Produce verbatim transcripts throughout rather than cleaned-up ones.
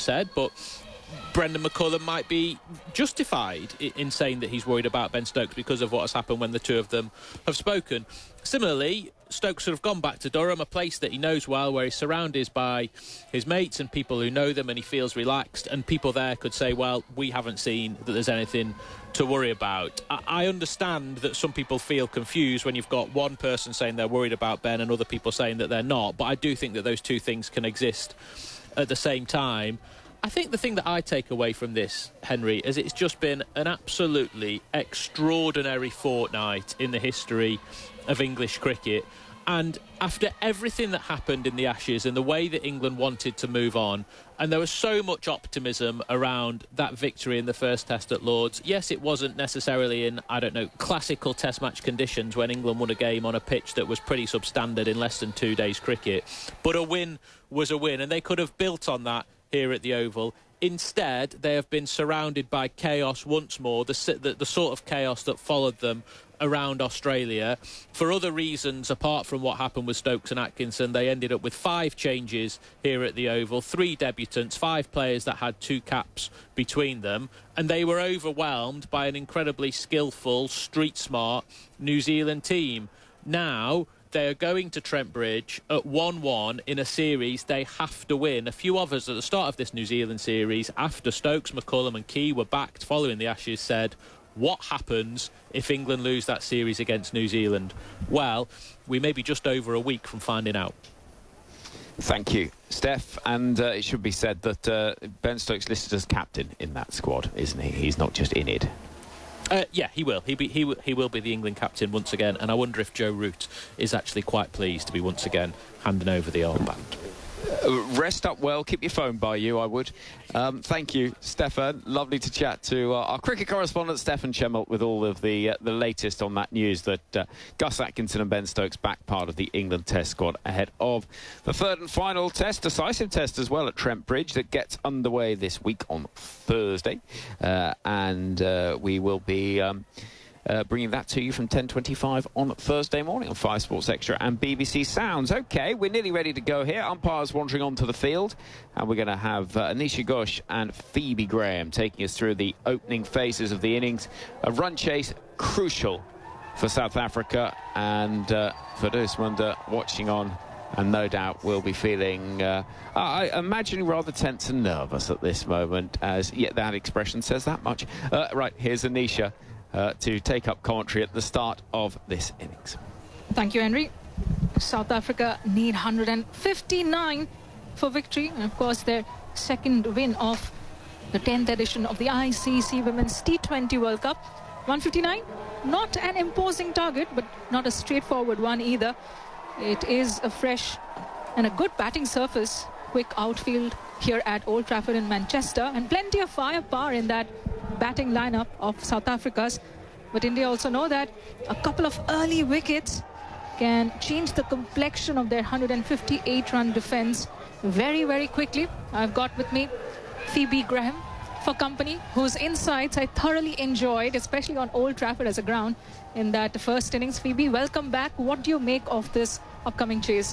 said, but Brendan McCullum might be justified in saying that he's worried about Ben Stokes because of what has happened when the two of them have spoken. Similarly, Stokes sort of gone back to Durham, a place that he knows well, where he's surrounded by his mates and people who know them, and he feels relaxed, and people there could say, well, we haven't seen that there's anything to worry about. I, I understand that some people feel confused when you've got one person saying they're worried about Ben and other people saying that they're not, but I do think that those two things can exist at the same time. I think the thing that I take away from this, Henry, is it's just been an absolutely extraordinary fortnight in the history of English cricket. And after everything that happened in the Ashes and the way that England wanted to move on, and there was so much optimism around that victory in the first test at Lord's. Yes, it wasn't necessarily in, I don't know, classical test match conditions when England won a game on a pitch that was pretty substandard in less than two days cricket. But a win was a win, and they could have built on that here at the Oval. Instead, they have been surrounded by chaos once more, the, the, the sort of chaos that followed them around Australia. For other reasons, apart from what happened with Stokes and Atkinson, they ended up with five changes here at the Oval, three debutants, five players that had two caps between them, and they were overwhelmed by an incredibly skillful, street-smart New Zealand team. Now they are going to Trent Bridge at one one in a series they have to win. A few of us at the start of this New Zealand series, after Stokes, McCullum and Key were backed following the Ashes, said, what happens if England lose that series against New Zealand? Well, we may be just over a week from finding out. Thank you, Steph. And uh, it should be said that uh, Ben Stokes listed as captain in that squad, isn't he? He's not just in it. Uh, yeah, he will. He be, he will. He will be the England captain once again. And I wonder if Joe Root is actually quite pleased to be once again handing over the armband. Uh, rest up well. Keep your phone by you, I would. Um, thank you, Stefan. Lovely to chat to uh, our cricket correspondent, Stefan Chemmelt, with all of the uh, the latest on that news that uh, Gus Atkinson and Ben Stokes back part of the England Test squad ahead of the third and final test, decisive test as well at Trent Bridge, that gets underway this week on Thursday. Uh, and uh, we will be... Um, Uh, bringing that to you from ten twenty-five on Thursday morning on Five Sports Extra and B B C Sounds. OK, we're nearly ready to go here. Umpires wandering onto the field. And we're going to have uh, Anisha Ghosh and Phoebe Graham taking us through the opening phases of the innings. A run chase crucial for South Africa. And uh, for Usmunda watching on, and no doubt will be feeling, uh, I imagine, rather tense and nervous at this moment, as yet that expression says that much. Uh, right, here's Anisha. Uh, to take up commentary at the start of this innings. Thank you, Henry. South Africa need one hundred fifty-nine for victory, and of course their second win of the tenth edition of the I C C Women's T twenty World Cup. one fifty-nine, not an imposing target, but not a straightforward one either. It is a fresh and a good batting surface, quick outfield here at Old Trafford in Manchester, and plenty of firepower in that batting lineup of South Africa's. But India also know that a couple of early wickets can change the complexion of their one hundred fifty-eight run defense very, very quickly. I've got with me Phoebe Graham for company, whose insights I thoroughly enjoyed, especially on Old Trafford as a ground in that first innings. Phoebe, welcome back. What do you make of this upcoming chase?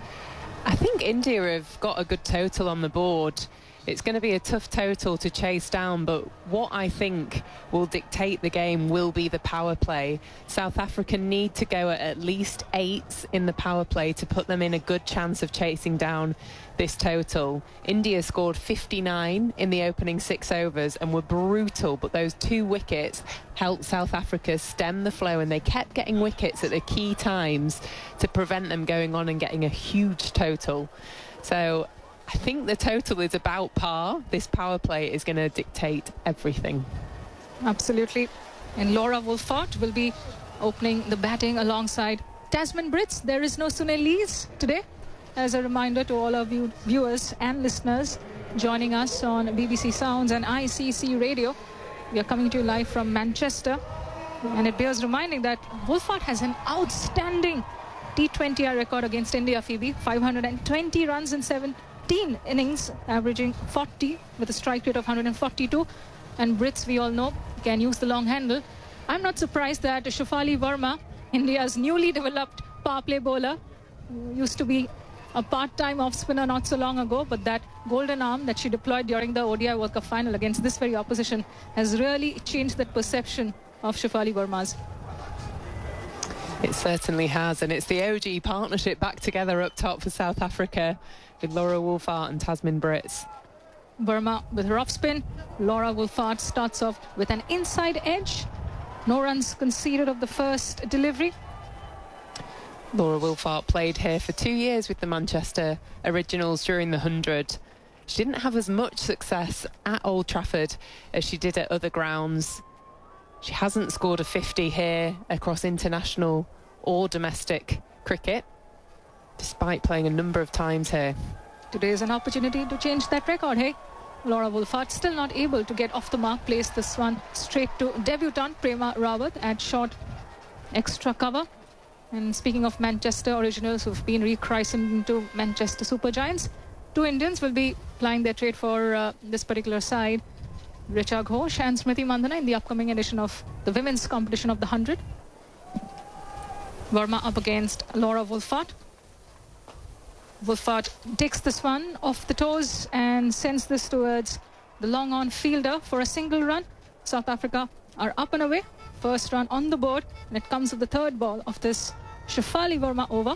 I think India have got a good total on the board. It's going to be a tough total to chase down, but what I think will dictate the game will be the power play. South Africa need to go at at least eight in the power play to put them in a good chance of chasing down this total. India scored fifty-nine in the opening six overs and were brutal, but those two wickets helped South Africa stem the flow, and they kept getting wickets at the key times to prevent them going on and getting a huge total. So I think the total is about par. This power play is going to dictate everything. Absolutely. And Laura Wolfart will be opening the batting alongside Tasman Brits. There is no Sunil Lees today. As a reminder to all of you viewers and listeners joining us on B B C Sounds and I C C Radio, we are coming to you live from Manchester. And it bears reminding that Wolfart has an outstanding T twenty record against India, Phoebe. five hundred twenty runs in seventeen innings, averaging forty with a strike rate of one hundred forty-two. And Brits, we all know, can use the long handle. I'm not surprised that Shafali Verma, India's newly developed power play bowler, who used to be a part-time off-spinner not so long ago, but that golden arm that she deployed during the O D I World Cup final against this very opposition has really changed that perception of Shefali Verma's. It certainly has, and it's the O G partnership back together up top for South Africa with Laura Wolfart and Tasmin Brits. Verma with her off spin. Laura Wolfart starts off with an inside edge. No runs conceded of the first delivery. Laura Wolfart played here for two years with the Manchester Originals during the hundred. She didn't have as much success at Old Trafford as she did at other grounds. She hasn't scored a fifty here across international or domestic cricket, despite playing a number of times here. Today is an opportunity to change that record, hey? Laura Wolfart still not able to get off the mark, placed this one straight to debutant Prema Rawat at short extra cover. And speaking of Manchester Originals who've been rechristened into Manchester Super Giants, two Indians will be plying their trade for uh, this particular side. Richa Ghosh and Smriti Mandhana in the upcoming edition of the women's competition of the one hundred. Verma up against Laura Wolfart. Wolfart takes this one off the toes and sends this towards the long on fielder for a single run. South Africa are up and away. First run on the board, and it comes with the third ball of this Shefali Verma over.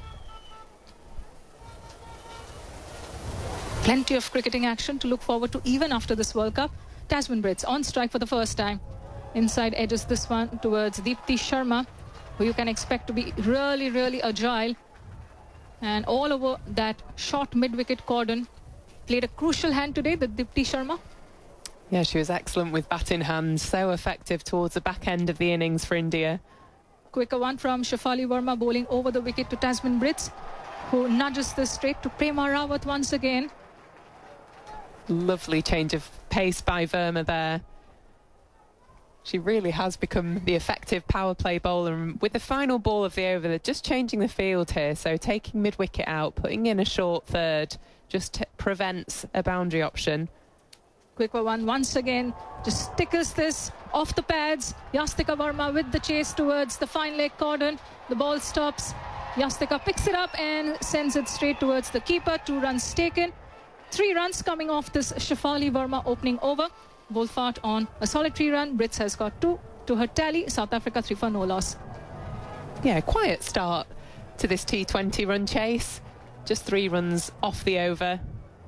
Plenty of cricketing action to look forward to even after this World Cup. Tasmin Brits on strike for the first time. Inside edges this one towards Deepti Sharma, who you can expect to be really, really agile. And all over that short mid-wicket cordon. Played a crucial hand today, the Deepti Sharma. Yeah, she was excellent with bat in hand, so effective towards the back end of the innings for India. Quicker one from Shefali Verma bowling over the wicket to Tasmin Brits, who nudges this straight to Prema Rawat once again. Lovely change of pace by Verma there. She really has become the effective power play bowler. And with the final ball of the over, they're just changing the field here. So taking mid-wicket out, putting in a short third, just prevents a boundary option. Quicker one once again, just tickles this off the pads. Yastika Verma with the chase towards the fine leg cordon. The ball stops. Yastika picks it up and sends it straight towards the keeper. Two runs taken. Three runs coming off this Shefali Verma opening over. Wolfart on a solitary run. Brits has got two to her tally. South Africa three for no loss. Yeah, quiet start to this T twenty run chase. Just three runs off the over.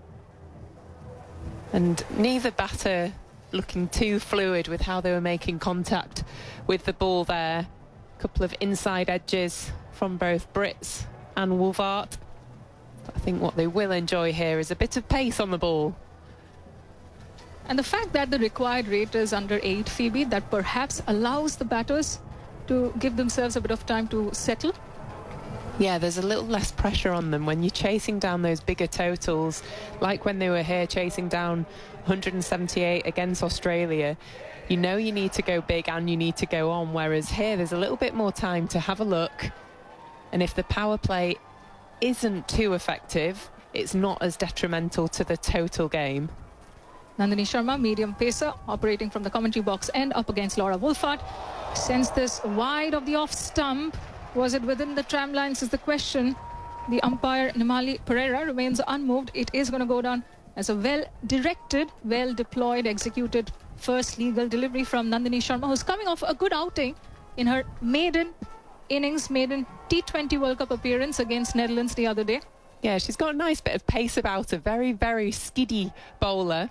And neither batter looking too fluid with how they were making contact with the ball there. A couple of inside edges from both Brits and Wolfart. I think what they will enjoy here is a bit of pace on the ball. And the fact that the required rate is under eight, Phoebe, that perhaps allows the batters to give themselves a bit of time to settle. Yeah, there's a little less pressure on them when you're chasing down those bigger totals, like when they were here chasing down one hundred seventy-eight against Australia. You know you need to go big and you need to go on, whereas here there's a little bit more time to have a look. And if the power play isn't too effective, it's not as detrimental to the total game. Nandini Sharma, medium pacer, operating from the commentary box and up against Laura Wolfart. Sends this wide of the off stump. Was it within the tram lines is the question. The umpire, Nimali Pereira, remains unmoved. It is going to go down as a well-directed, well-deployed, executed first legal delivery from Nandini Sharma, who's coming off a good outing in her maiden innings, maiden T twenty World Cup appearance against Netherlands the other day. Yeah, she's got a nice bit of pace about her. Very, very skiddy bowler.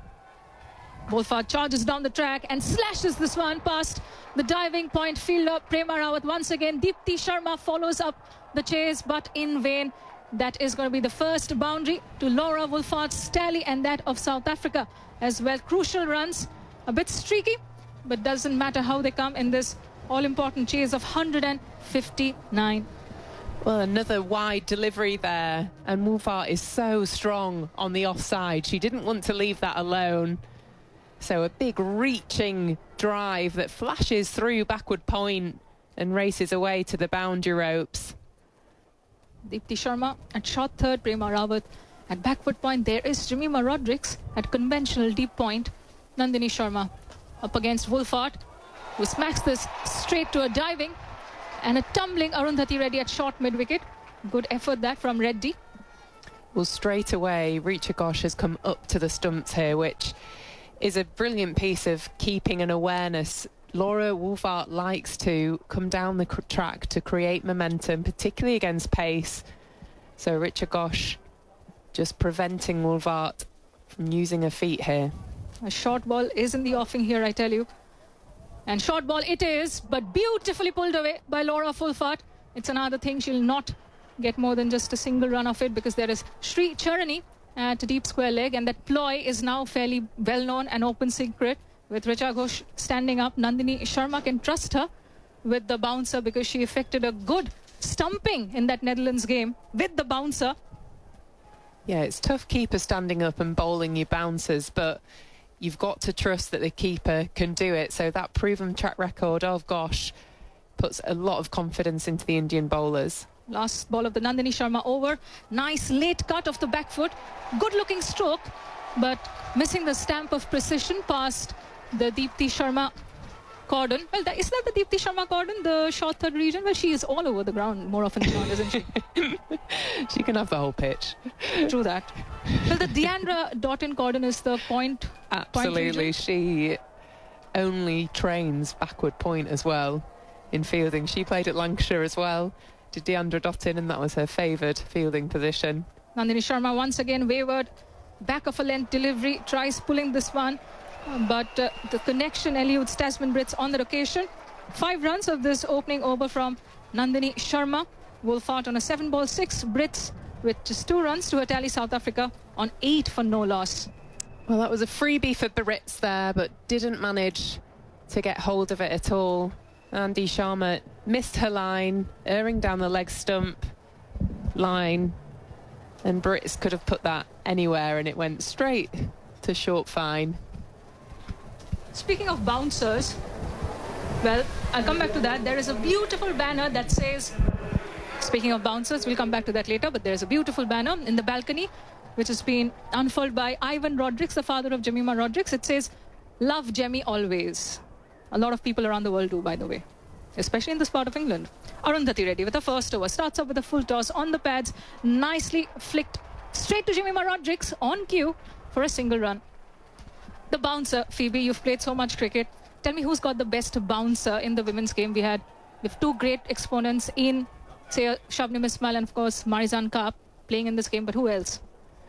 Wolfart charges down the track and slashes this one past the diving point fielder Prema Rawat. Once again, Deepti Sharma follows up the chase, but in vain. That is going to be the first boundary to Laura Wolfart's tally and that of South Africa as well. Crucial runs, a bit streaky, but doesn't matter how they come in this all-important chase of one hundred fifty-nine. Well, another wide delivery there, and Wolfart is so strong on the offside. She didn't want to leave that alone. So a big reaching drive that flashes through backward point and races away to the boundary ropes. Deepti Sharma at short third, Prema Rawat at backward point. There is Jemima Rodrigues at conventional deep point. Nandini Sharma up against Wolfart, who smacks this straight to a diving and a tumbling Arundhati Reddy at short mid-wicket. Good effort that from Reddy. Well, straight away, Richa Ghosh has come up to the stumps here, which is a brilliant piece of keeping an awareness. Laura Wolvaardt likes to come down the track to create momentum, particularly against pace. So Richa Ghosh just preventing Wolvaardt from using her feet here. A short ball is in the offing here, I tell you. And short ball it is, but beautifully pulled away by Laura Wolvaardt. It's another thing, she'll not get more than just a single run of it, because there is Sri Charani at deep square leg, and that ploy is now fairly well known and open secret. With Richa Ghosh standing up, Nandini Sharma can trust her with the bouncer, because she effected a good stumping in that Netherlands game with the bouncer. Yeah, it's tough keeper standing up and bowling your bouncers, but you've got to trust that the keeper can do it. So that proven track record of Ghosh puts a lot of confidence into the Indian bowlers. Last ball of the Nandini Sharma over. Nice late cut of the back foot. Good looking stroke, but missing the stamp of precision past the Deepti Sharma cordon. Well, that, isn't that the Deepti Sharma cordon, the short third region? Well, she is all over the ground more often than not, isn't she? She can have the whole pitch. True that. Well, the Deandra Doughton cordon is the point. Absolutely. Point she only trains backward point as well in fielding. She played at Lancashire as well. Did Deandra Doughton, and that was her favoured fielding position. Nandini Sharma once again wavered. Back of a length delivery. Tries pulling this one. But uh, the connection eludes Tasman Brits on the occasion. Five runs of this opening over from Nandini Sharma. Wolvaardt on a seven ball six. Brits with just two runs to a tally South Africa on eight for no loss. Well, that was a freebie for Brits there, but didn't manage to get hold of it at all. Nandini Sharma missed her line, erring down the leg stump line, and Brits could have put that anywhere, and it went straight to short fine. Speaking of bouncers, well, I'll come back to that. There is a beautiful banner that says, speaking of bouncers, we'll come back to that later, but there's a beautiful banner in the balcony which has been unfurled by Ivan Rodrigues, the father of Jemimah Rodrigues. It says, "Love Jemmy always." A lot of people around the world do, by the way, especially in this part of England. Arundhati Reddy with a first over. Starts up with a full toss on the pads. Nicely flicked straight to Jemimah Rodrigues on cue for a single run. The bouncer, Phoebe, you've played so much cricket. Tell me who's got the best bouncer in the women's game. We had with two great exponents in, say, Shabnim Ismail and, of course, Marizan Kaap playing in this game. But who else?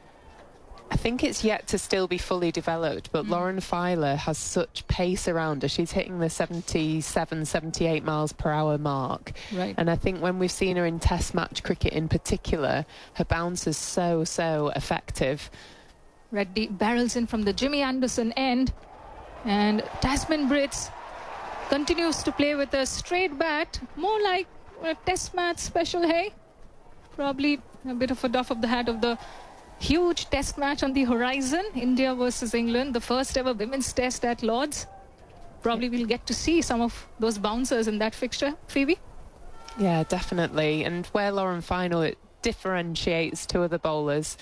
I think it's yet to still be fully developed, but mm. Lauren Filer has such pace around her. She's hitting the seventy-seven, seventy-eight miles per hour mark. Right. And I think when we've seen her in test match cricket in particular, her bounce is so, so effective. Reddy barrels in from the Jimmy Anderson end, and Tasman Brits continues to play with a straight bat, more like a test match special, hey? Probably a bit of a doff of the hat of the huge test match on the horizon, India versus England, the first ever women's test at Lord's. Probably we'll get to see some of those bouncers in that fixture, Phoebe. Yeah, definitely. And where Lauren Final, it differentiates two of the bowlers.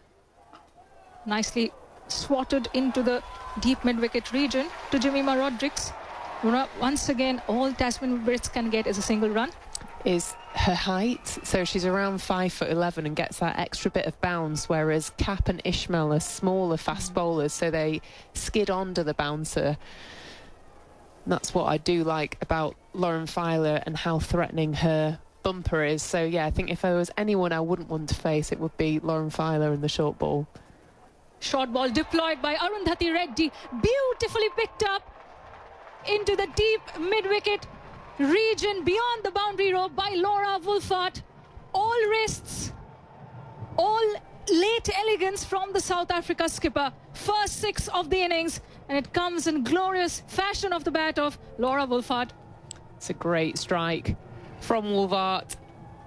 Nicely swatted into the deep mid-wicket region to Jemimah Rodrigues. Once again, all Tasman Brits can get is a single run. Is her height, so she's around five foot eleven and gets that extra bit of bounce, whereas Kaap and Ishmael are smaller fast mm. bowlers, so they skid onto the bouncer. And that's what I do like about Lauren Filer and how threatening her bumper is. So yeah, I think if there was anyone I wouldn't want to face, it would be Lauren Filer in the short ball. Short ball deployed by Arundhati Reddy, beautifully picked up into the deep mid-wicket region beyond the boundary rope by Laura Wolvaardt. All wrists, all late elegance from the South Africa skipper. First six of the innings, and it comes in glorious fashion off the bat of Laura Wolvaardt. It's a great strike from Wolvaardt.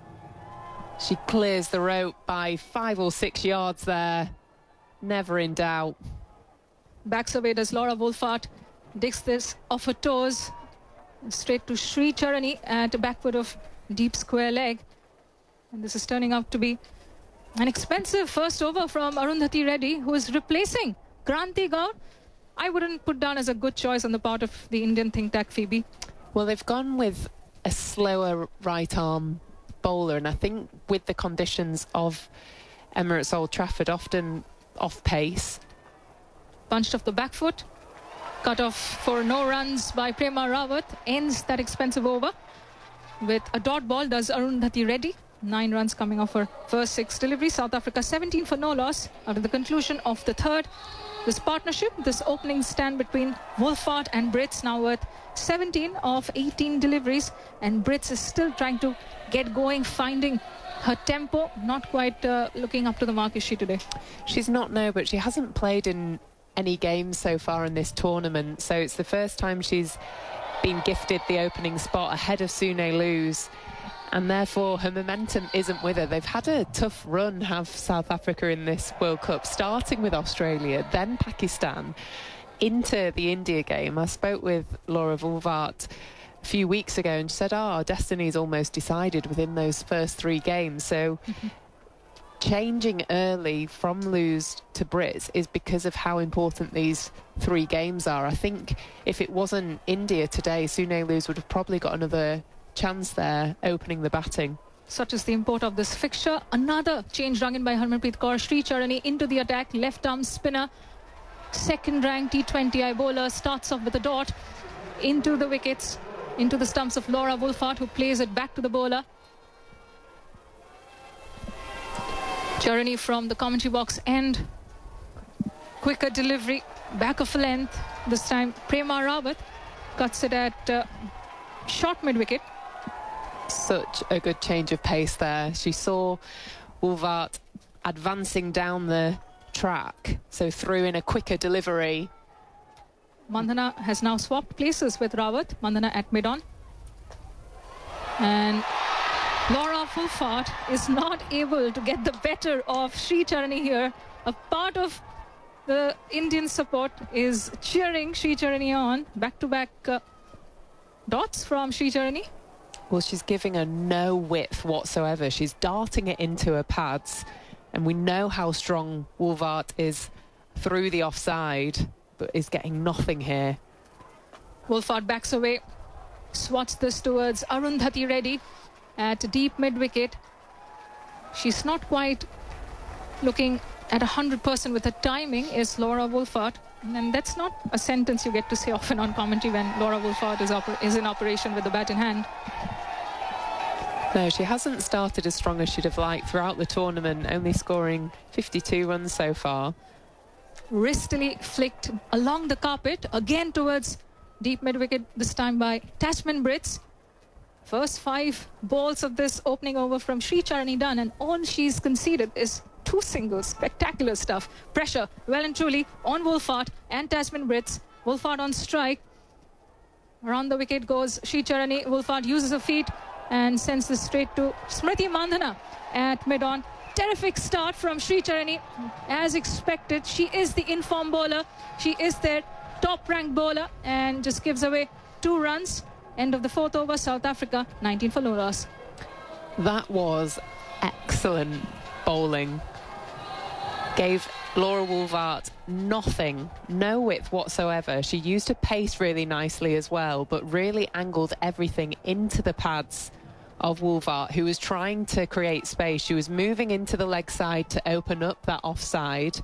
She clears the rope by five or six yards there. Never in doubt. Backs away does Laura Wolvaardt. Digs this off her toes. Straight to Sri Charani at backward of deep square leg. And this is turning out to be an expensive first over from Arundhati Reddy, who is replacing Kranti Gaur. I wouldn't put down as a good choice on the part of the Indian think tank, Phoebe. Well, they've gone with a slower right arm bowler, and I think with the conditions of Emirates Old Trafford, often off pace. Bunched off the back foot. Cut off for no runs by Prema Rawat. Ends that expensive over. With a dot ball, does Arundhati Reddy. Nine runs coming off her first six deliveries. South Africa seventeen for no loss out of the conclusion of the third. This partnership, this opening stand between Wolfart and Brits, now worth seventeen of eighteen deliveries. And Brits is still trying to get going, finding her tempo. Not quite uh, looking up to the mark, is she, today? She's not, no, but she hasn't played in any games so far in this tournament. So it's the first time she's been gifted the opening spot ahead of Sune Luz. And therefore her momentum isn't with her. They've had a tough run, have South Africa, in this World Cup, starting with Australia, then Pakistan, into the India game. I spoke with Laura Wolvaert a few weeks ago and she said, oh, our destiny's almost decided within those first three games. So changing early from Luz to Brits is because of how important these three games are. I think if it wasn't India today, Sune Luz would have probably got another chance there opening the batting. Such is the import of this fixture. Another change rung in by Harmanpreet Kaur. Sri Charani into the attack, left arm spinner, second ranked T twenty I bowler, starts off with a dot into the wickets, into the stumps of Laura Wolfart, who plays it back to the bowler. Charani from the commentary box end, quicker delivery, back of length. This time Prema Rawat cuts it at uh, short mid-wicket. Such a good change of pace there. She saw Wolvaert advancing down the track, so threw in a quicker delivery. Mandhana has now swapped places with Rawat. Mandhana at mid-on. And Laura Wolfart is not able to get the better of Sri Charani here. A part of the Indian support is cheering Sri Charani on. Back-to-back uh, dots from Sri Charani. Well, she's giving her no width whatsoever. She's darting it into her pads. And we know how strong Wolvaert is through the offside, but is getting nothing here. Wolfart backs away, swats this towards Arundhati Reddy at deep mid-wicket. She's not quite looking at one hundred percent with her timing, is Laura Wolfart. And that's not a sentence you get to say often on commentary when Laura Wolfart is, is in operation with the bat in hand. No, she hasn't started as strong as she'd have liked throughout the tournament, only scoring fifty-two runs so far. Wristily flicked along the carpet, again towards deep mid-wicket, this time by Tasman Brits. First five balls of this opening over from Sri Charani done, and all she's conceded is two singles. Spectacular stuff. Pressure well and truly on Wolfart and Tasman Brits. Wolfart on strike. Around the wicket goes Sri Charani. Wolfart uses her feet and sends this straight to Smriti Mandhana at mid-on. Terrific start from Sri Charani. As expected, she is the informed bowler. She is their top-ranked bowler and just gives away two runs. End of the fourth over, South Africa, nineteen for no loss. That was excellent bowling. Gave Laura Wolvaert nothing, no width whatsoever. She used her pace really nicely as well, but really angled everything into the pads of Wolvaert, who was trying to create space. She was moving into the leg side to open up that offside,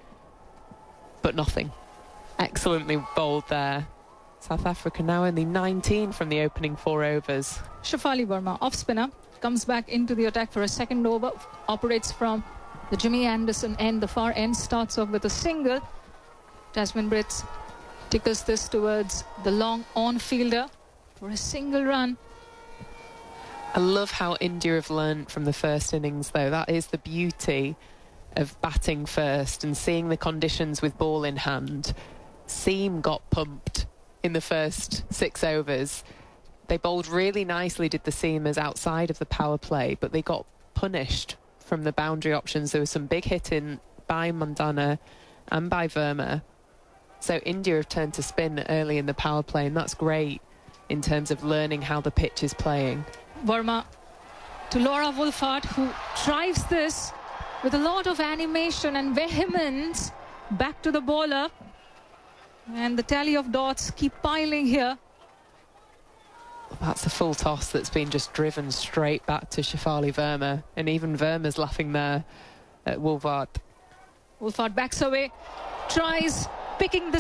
but nothing. Excellently bowled there. South Africa now only nineteen from the opening four overs. Shafali Verma, off spinner, comes back into the attack for a second over, operates from the Jimmy Anderson end, the far end, starts off with a single. Tasman Brits tickles this towards the long on-fielder for a single run. I love how India have learned from the first innings, though. That is the beauty of batting first and seeing the conditions with ball in hand. Seam got pumped in the first six overs. They bowled really nicely, did the seamers, outside of the power play, but they got punished from the boundary options. There was some big hitting by Mandhana and by Verma. So India have turned to spin early in the power play, and that's great in terms of learning how the pitch is playing. Verma to Laura Wolfart, who drives this with a lot of animation and vehemence back to the bowler. And the tally of dots keep piling here. That's a full toss that's been just driven straight back to Shafali Verma. And even Verma's laughing there uh, Wolvaardt. Wolfhard backs away, tries picking the